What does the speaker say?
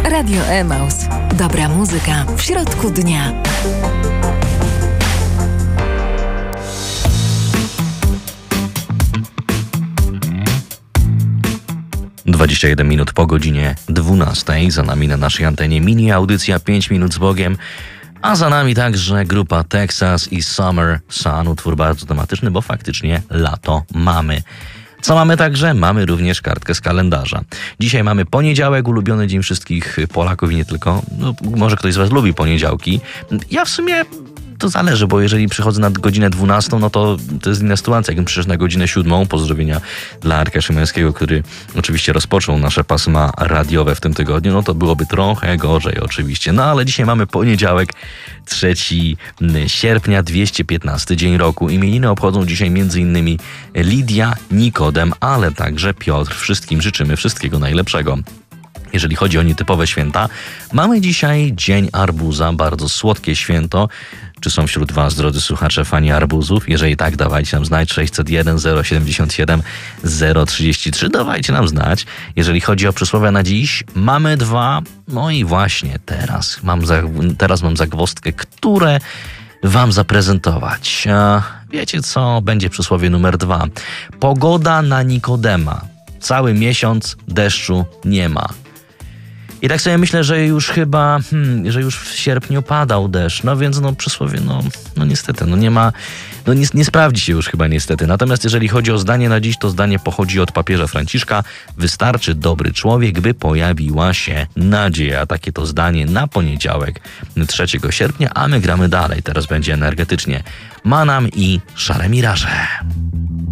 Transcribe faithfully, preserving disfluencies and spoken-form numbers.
Radio Emaus. Dobra muzyka w środku dnia. dwadzieścia jeden minut po godzinie dwunastej. Za nami na naszej antenie mini audycja pięć minut z Bogiem. A za nami także grupa Texas i Summer Sun. Utwór bardzo tematyczny, bo faktycznie lato mamy. Co mamy także? Mamy również kartkę z kalendarza. Dzisiaj mamy poniedziałek, ulubiony dzień wszystkich Polaków i nie tylko. No, może ktoś z was lubi poniedziałki. Ja w sumie to zależy, bo jeżeli przychodzę na godzinę dwunastą, no to to jest inna sytuacja. Jakbym przyszedł na godzinę siódmą, pozdrowienia dla Arka Szymańskiego, który oczywiście rozpoczął nasze pasma radiowe w tym tygodniu, no to byłoby trochę gorzej oczywiście. No ale dzisiaj mamy poniedziałek, trzeciego sierpnia, dwieście piętnasty dzień roku. Imieniny obchodzą dzisiaj m.in. Lidia, Nikodem, ale także Piotr. Wszystkim życzymy wszystkiego najlepszego. Jeżeli chodzi o nietypowe święta, mamy dzisiaj Dzień Arbuza, bardzo słodkie święto. Czy są wśród was, drodzy słuchacze, fani arbuzów? Jeżeli tak, dawajcie nam znać. sześćset jeden zero siedemdziesiąt siedem zero trzydzieści trzy. Dawajcie nam znać. Jeżeli chodzi o przysłowia na dziś, mamy dwa. No i właśnie teraz mam, za, teraz mam zagwozdkę, które wam zaprezentować. A wiecie co? Będzie przysłowie numer dwa. Pogoda na Nikodema. Cały miesiąc deszczu nie ma. I tak sobie myślę, że już chyba, hmm, że już w sierpniu padał deszcz, no więc no przysłowie, no, no niestety, no nie ma, no nie, nie sprawdzi się już chyba niestety. Natomiast jeżeli chodzi o zdanie na dziś, to zdanie pochodzi od papieża Franciszka. Wystarczy dobry człowiek, by pojawiła się nadzieja. Takie to zdanie na poniedziałek, trzeciego sierpnia, a my gramy dalej. Teraz będzie energetycznie. Manam i Szare Miraże.